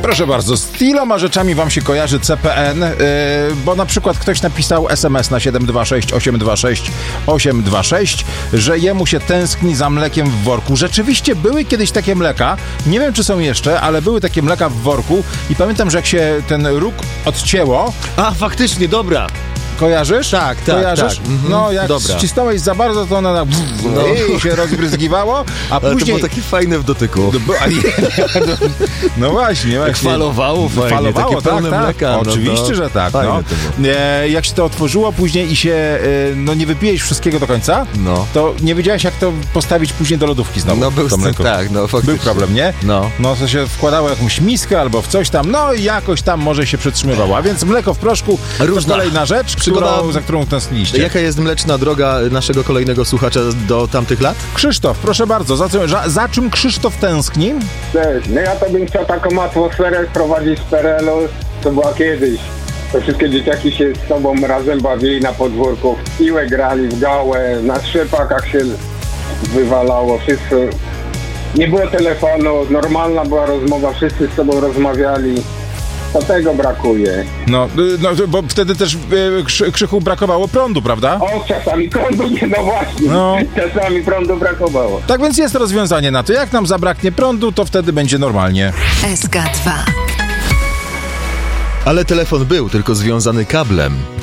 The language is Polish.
Proszę bardzo, z iloma rzeczami wam się kojarzy CPN, bo na przykład ktoś napisał SMS na 726 826 826, że jemu się tęskni za mlekiem w worku. Rzeczywiście były kiedyś takie mleka, nie wiem czy są jeszcze, ale były takie mleka w worku i pamiętam, że jak się ten róg odcięło... A, faktycznie, dobra. Kojarzysz? Tak. No, jak ścisnąłeś za bardzo, to ona się rozbryzgiwało, a później... Ale to było takie fajne w dotyku. No właśnie. Falowało fajnie, Falowało, takie pełne mleka. Oczywiście, że tak. No. Jak się to otworzyło później i się nie wypijesz wszystkiego do końca, to nie wiedziałeś, jak to postawić później do lodówki znowu. No był faktycznie. Był problem, nie? No to się wkładało jakąś miskę albo w coś tam, no i jakoś tam może się przetrzymywało. A więc mleko w proszku to kolejna rzecz, za którą tęskniliście. Jaka jest mleczna droga naszego kolejnego słuchacza do tamtych lat? Krzysztof, proszę bardzo, za czym Krzysztof tęskni? Cześć, ja to bym chciał taką atmosferę wprowadzić z PRL-u, co była kiedyś. To wszystkie dzieciaki się z sobą razem bawili na podwórku, w piłę grali, w gałę, na trzepakach się wywalało, wszyscy. Nie było telefonu, normalna była rozmowa, wszyscy z sobą rozmawiali. To tego brakuje. No bo wtedy też Krzychu brakowało prądu, prawda? O, czasami prądu nie, właśnie. Czasami prądu brakowało. Tak więc jest rozwiązanie na to. Jak nam zabraknie prądu, to wtedy będzie normalnie. SK2. Ale telefon był tylko związany kablem.